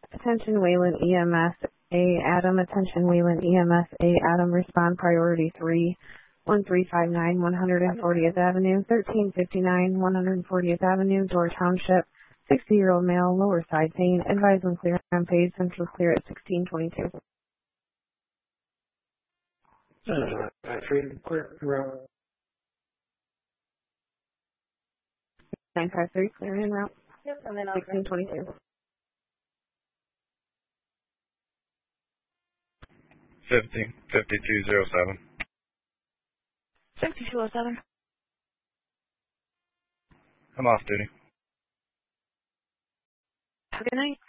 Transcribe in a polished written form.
Attention Wayland EMS A Adam. Attention Wayland EMS A Adam. Respond priority 3. 1359 140th Avenue, 1359 140th Avenue, Door Township. 60-year-old male, lower side pain. Advise when clear on page. Central clear at 1622. 953 clear in route. Yep, and then 1622. 5207. 5207. I'm off duty. Have a good night.